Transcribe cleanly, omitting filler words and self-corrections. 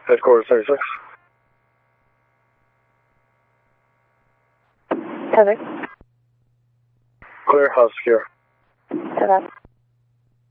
Headquarters 36. Heather. Clear, house secure. Set up.